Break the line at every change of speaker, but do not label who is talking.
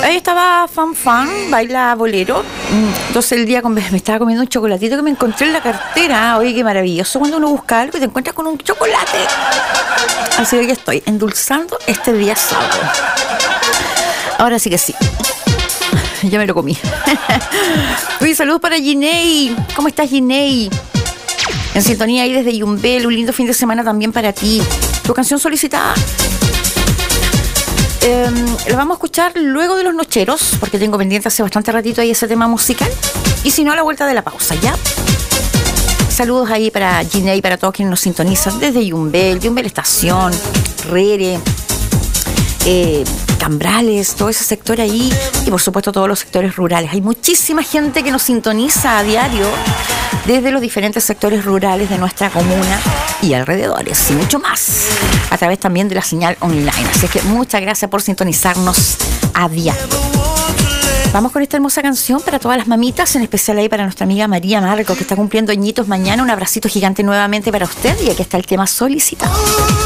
Ahí estaba Fan, baila bolero. Entonces el día me estaba comiendo un chocolatito que me encontré en la cartera. Oye, qué maravilloso cuando uno busca algo y te encuentras con un chocolate. Así que aquí estoy, endulzando este día sábado. Ahora sí que sí. Ya me lo comí. Oye, saludos para Ginei. ¿Cómo estás, Ginei? En sintonía ahí desde Yumbel. Un lindo fin de semana también para ti. Tu canción solicitada. La vamos a escuchar luego de los nocheros, porque tengo pendiente hace bastante ratito ahí ese tema musical. Y si no, a la vuelta de la pausa, ¿ya? Saludos ahí para Ginei, para todos quienes nos sintonizan desde Yumbel Estación, Rere, Cambrales, todo ese sector ahí, y por supuesto todos los sectores rurales. Hay muchísima gente que nos sintoniza a diario desde los diferentes sectores rurales de nuestra comuna y alrededores, y mucho más, a través también de la señal online. Así que muchas gracias por sintonizarnos a diario. Vamos con esta hermosa canción para todas las mamitas, en especial ahí para nuestra amiga María Marco, que está cumpliendo añitos mañana. Un abracito gigante nuevamente para usted, y aquí está el tema solicitado.